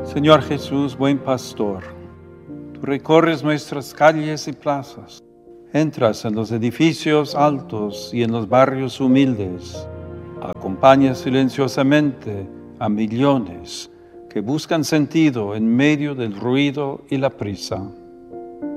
Señor Jesús, buen pastor, tú recorres nuestras calles y plazas, entras en los edificios altos y en los barrios humildes, acompañas silenciosamente a millones que buscan sentido en medio del ruido y la prisa.